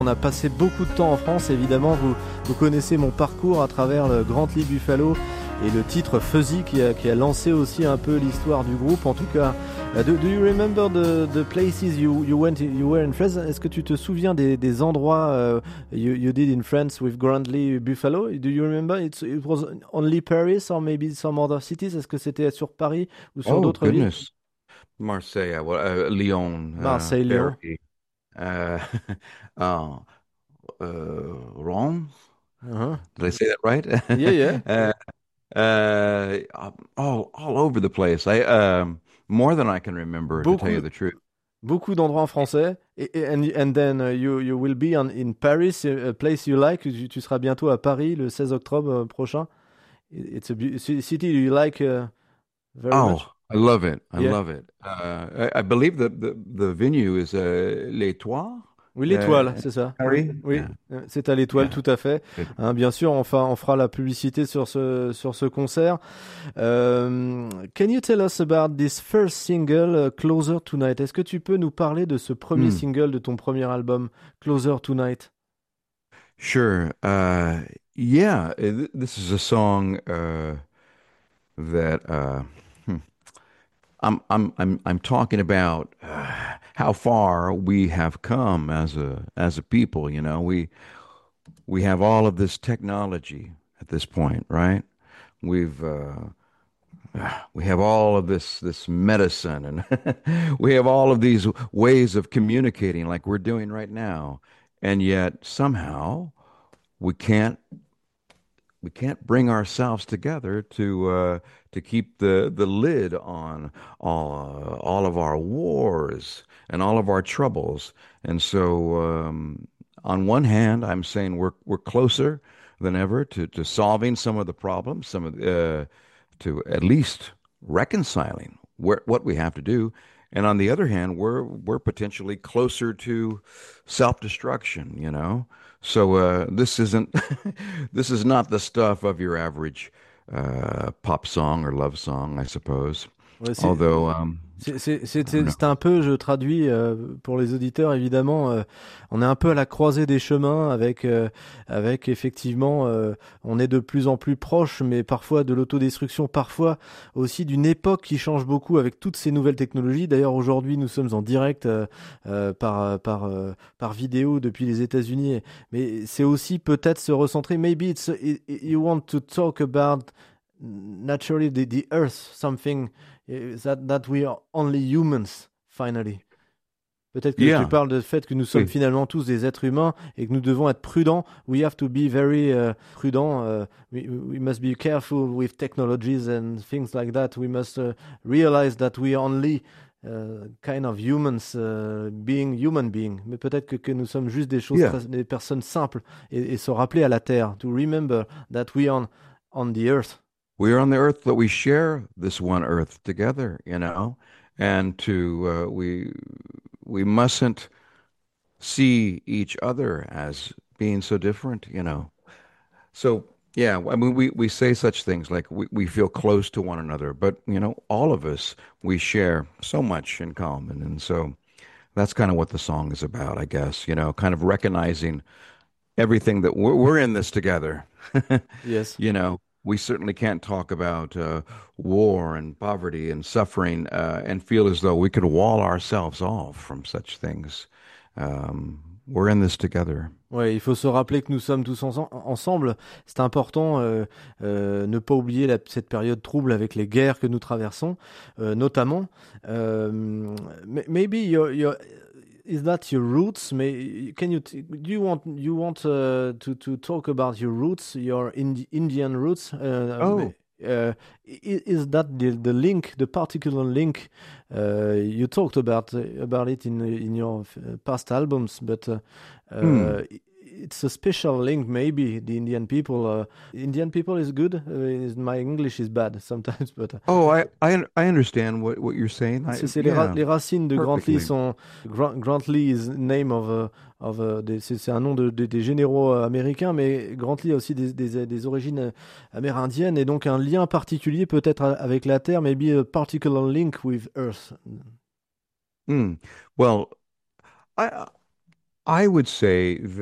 On a passé beaucoup de temps en France, évidemment, vous connaissez mon parcours à travers le Grantly Buffalo et le titre Fuzzy qui a lancé aussi un peu l'histoire du groupe. En tout cas, do you remember the places you were in France? Est-ce que tu te souviens des endroits you did in France with Grantly Buffalo? Do you remember? It was only Paris or maybe some other cities? Est-ce que c'était sur Paris ou sur Oh d'autres villes? goodness, Marseille, Lyon, Marseille, Lyon. Paris, uh, uh, Rome. Uh-huh. Did I say that right? Yeah, yeah. all over the place. I more than I can remember, to tell you Beaucoup, the truth. beaucoup d'endroits en français. And then you will be in Paris, a place you like. Tu seras bientôt à Paris le 16 octobre prochain. It's a city you like very much. Oh, I love it. I Yeah. love it. I believe the venue is l'Étoile, Oui, l'Étoile, c'est ça. Oui, Paris. oui, Yeah, c'est à l'Étoile, yeah. tout à fait. Good. Hein, bien sûr, enfin, on fera la publicité sur ce concert. Can you tell us about this first single, Closer Tonight? Est-ce que tu peux nous parler de ce premier Hmm. single de ton premier album, Closer Tonight? Sure. Yeah, this is a song that hmm, I'm talking about how far we have come as a people. You know, we have all of this technology at this point, right? We've we have all of this medicine, and we have all of these ways of communicating, like we're doing right now, and yet somehow we can't we can't bring ourselves together to keep the lid on all of our wars and all of our troubles. And so, on one hand, I'm saying we're closer than ever to solving some of the problems, some of to at least reconciling what we have to do. And on the other hand, we're potentially closer to self-destruction, you know. So this isn't this is not the stuff of your average pop song or love song, I suppose. Ouais, Although I don't know. c'est un peu, je traduis pour les auditeurs évidemment, on est un peu à la croisée des chemins avec effectivement, on est de plus en plus proche, mais parfois de l'autodestruction, parfois aussi d'une époque qui change beaucoup avec toutes ces nouvelles technologies. D'ailleurs aujourd'hui nous sommes en direct par vidéo depuis les États-Unis, mais c'est aussi peut-être se recentrer. Maybe you want to talk about naturally the Earth, something. That we are only humans, finally. Peut-être que tu Yeah, parles du fait que nous sommes we, finalement tous des êtres humains et que nous devons être prudents. We have to be very prudent. We must be careful with technologies and things like that. We must realize that we are only kind of humans, being human being. Mais peut-être que nous sommes juste yeah. des personnes simples et se rappeler à la terre. To remember that we are on the earth. We are on the earth, but we share this one earth together, you know, and to we mustn't see each other as being so different, you know. So yeah, I mean, we say such things like we feel close to one another, but you know, all of us we share so much in common, and so that's kind of what the song is about, I guess. You know, kind of recognizing everything that we're in this together. Yes. You know, we certainly can't talk about war and poverty and suffering and feel as though we could wall ourselves off from such things. We're in this together. Ouais, il faut se rappeler que nous sommes tous ensemble. C'est important, ne pas oublier cette période trouble avec les guerres que nous traversons, notamment. Maybe is that your roots? Can do you want to talk about your roots, your Indian roots? Oh, Is that the link, the particular link you talked about it in your past albums, but hmm. it's a special link. Maybe the Indian people is good. My English is bad sometimes, but Oh, I understand what you're saying. c'est Yeah, les racines de Grantly perfectly. sont Grantly is name c'est un nom des généraux américains, mais Grantly a aussi des origines amérindiennes et donc un lien particulier peut-être avec la Terre, maybe a particular link with Earth. Hmm. Well, I I would say